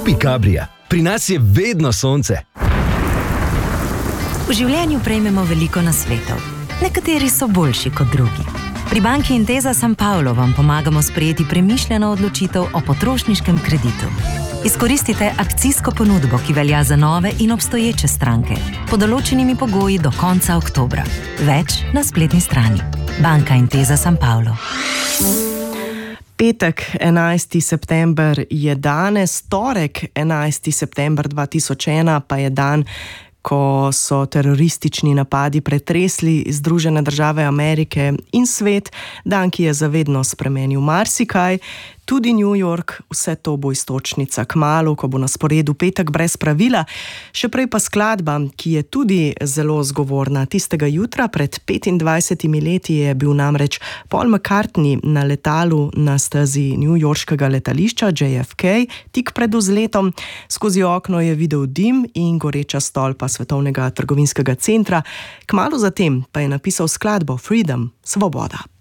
Kupi Cabria, pri nas je vedno sonce. V življenju prejmemo veliko nasvetov. Nekateri so boljši kot drugi. Pri banki Intesa San Paolo vam pomagamo sprejeti premišljeno odločitev o potrošniškem kreditu. Izkoristite akcijsko ponudbo, ki velja za nove in obstoječe stranke, pod določenimi pogoji do konca oktobra. Več na spletni strani. Banka Intesa San Paolo. Petek, 11. september je danes, torek, 11. september 2001 pa je dan, ko so teroristični napadi pretresli Združene države Amerike in svet, dan, ki je zavedno spremenil marsikaj, tudi New York, vse to bo iztočnica kmalu, ko bo na sporedu petek brez pravila, še prej pa skladba, ki je tudi zelo zgovorna. Tistega jutra pred 25 leti je bil namreč Paul McCartney na letalu na stezi newyorškega letališča JFK, tik pred vzletom. Skozi okno je videl dim in goreča stolpa Svetovnega trgovinskega centra. Kmalu zatem pa je napisal skladbo Freedom, svoboda.